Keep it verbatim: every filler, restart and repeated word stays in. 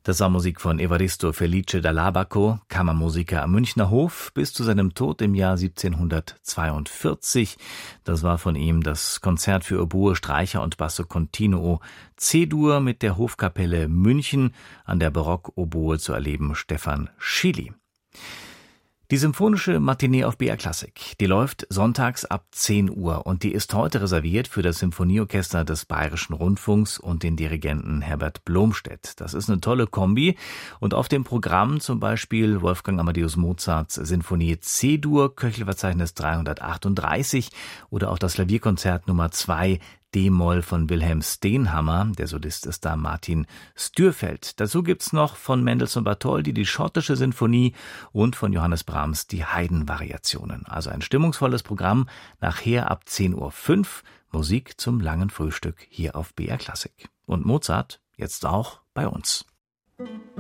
Das war Musik von Evaristo Felice Dall'Abaco, Kammermusiker am Münchner Hof, bis zu seinem Tod im Jahr siebzehnhundertzweiundvierzig. Das war von ihm das Konzert für Oboe, Streicher und Basso Continuo C-Dur mit der Hofkapelle München, an der Barock-Oboe zu erleben Stefan Schily. Die symphonische Matinee auf B R Klassik, die läuft sonntags ab zehn Uhr und die ist heute reserviert für das Symphonieorchester des Bayerischen Rundfunks und den Dirigenten Herbert Blomstedt. Das ist eine tolle Kombi und auf dem Programm zum Beispiel Wolfgang Amadeus Mozarts Sinfonie C-Dur, Köchelverzeichnis dreihundertachtunddreißig oder auch das Klavierkonzert Nummer zwei D-Moll von Wilhelm Steenhammer, der Solist ist da Martin Stürfeld. Dazu gibt's noch von Mendelssohn Bartholdy die Schottische Sinfonie und von Johannes Brahms die Haydn-Variationen. Also ein stimmungsvolles Programm, nachher ab zehn Uhr fünf, Musik zum langen Frühstück hier auf B R Klassik. Und Mozart jetzt auch bei uns.